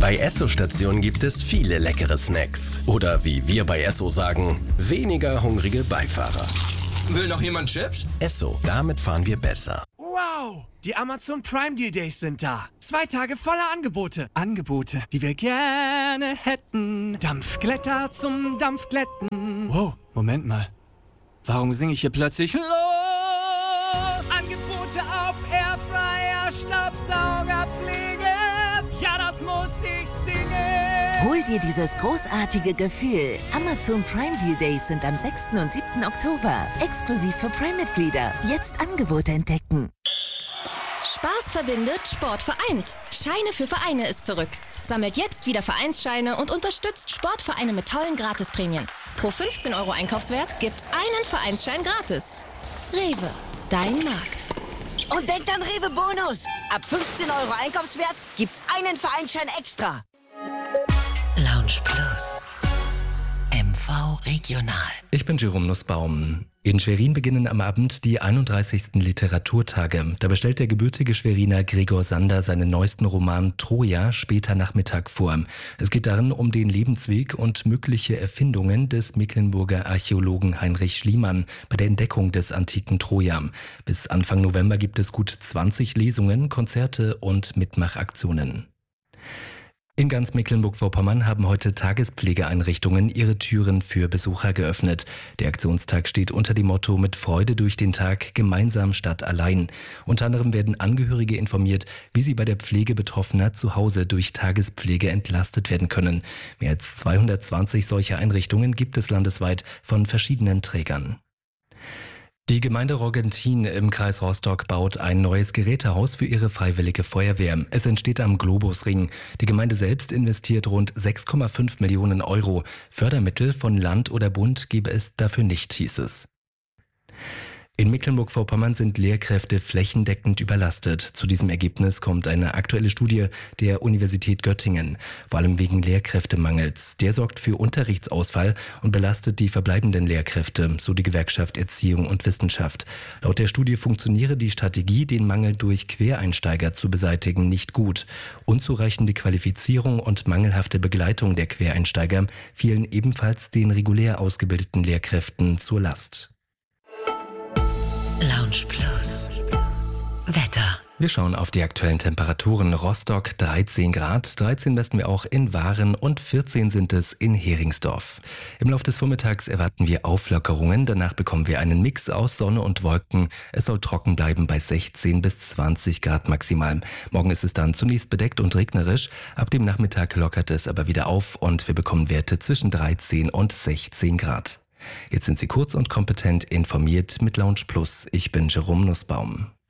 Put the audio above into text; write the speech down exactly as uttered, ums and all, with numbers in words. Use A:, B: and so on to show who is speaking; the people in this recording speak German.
A: Bei Esso-Stationen gibt es viele leckere Snacks. Oder wie wir bei Esso sagen, weniger hungrige Beifahrer.
B: Will noch jemand Chips?
A: Esso, damit fahren wir besser.
C: Wow, die Amazon Prime Deal Days sind da. Zwei Tage voller Angebote. Angebote, die wir gerne hätten. Dampfglätter zum Dampfglätten. Wow, Moment mal. Warum singe ich hier plötzlich los? Angebote auf Airfryer, Staubsaugerpflege. Ja, das muss ich singen.
D: Hol dir dieses großartige Gefühl. Amazon Prime Deal Days sind am sechsten und siebten Oktober. Exklusiv für Prime-Mitglieder. Jetzt Angebote entdecken.
E: Spaß verbindet, Sport vereint. Scheine für Vereine ist zurück. Sammelt jetzt wieder Vereinsscheine und unterstützt Sportvereine mit tollen Gratisprämien. Pro fünfzehn Euro Einkaufswert gibt's einen Vereinsschein gratis. Rewe, dein Markt.
F: Und denkt an Rewe Bonus. Ab fünfzehn Euro Einkaufswert gibt's einen Vereinsschein extra.
D: Lounge Plus. M V Regional.
G: Ich bin Jerome Nussbaum. In Schwerin beginnen am Abend die einunddreißigsten Literaturtage. Da bestellt der gebürtige Schweriner Gregor Sander seinen neuesten Roman Troja später Nachmittag vor. Es geht darin um den Lebensweg und mögliche Erfindungen des Mecklenburger Archäologen Heinrich Schliemann bei der Entdeckung des antiken Troja. Bis Anfang November gibt es gut zwanzig Lesungen, Konzerte und Mitmachaktionen. In ganz Mecklenburg-Vorpommern haben heute Tagespflegeeinrichtungen ihre Türen für Besucher geöffnet. Der Aktionstag steht unter dem Motto „Mit Freude durch den Tag, gemeinsam statt allein". Unter anderem werden Angehörige informiert, wie sie bei der Pflege Betroffener zu Hause durch Tagespflege entlastet werden können. Mehr als zweihundertzwanzig solcher Einrichtungen gibt es landesweit von verschiedenen Trägern. Die Gemeinde Rogentin im Kreis Rostock baut ein neues Gerätehaus für ihre freiwillige Feuerwehr. Es entsteht am Globusring. Die Gemeinde selbst investiert rund sechs Komma fünf Millionen Euro. Fördermittel von Land oder Bund gebe es dafür nicht, hieß es. In Mecklenburg-Vorpommern sind Lehrkräfte flächendeckend überlastet. Zu diesem Ergebnis kommt eine aktuelle Studie der Universität Göttingen. Vor allem wegen Lehrkräftemangels. Der sorgt für Unterrichtsausfall und belastet die verbleibenden Lehrkräfte, so die Gewerkschaft Erziehung und Wissenschaft. Laut der Studie funktioniere die Strategie, den Mangel durch Quereinsteiger zu beseitigen, nicht gut. Unzureichende Qualifizierung und mangelhafte Begleitung der Quereinsteiger fielen ebenfalls den regulär ausgebildeten Lehrkräften zur Last.
D: Lounge Plus. Wetter.
G: Wir schauen auf die aktuellen Temperaturen. Rostock dreizehn Grad, dreizehn messen wir auch in Waren und vierzehn sind es in Heringsdorf. Im Laufe des Vormittags erwarten wir Auflockerungen, danach bekommen wir einen Mix aus Sonne und Wolken. Es soll trocken bleiben bei sechzehn bis zwanzig Grad maximal. Morgen ist es dann zunächst bedeckt und regnerisch, ab dem Nachmittag lockert es aber wieder auf und wir bekommen Werte zwischen dreizehn und sechzehn Grad. Jetzt sind Sie kurz und kompetent informiert mit Lounge Plus. Ich bin Jerome Nussbaum.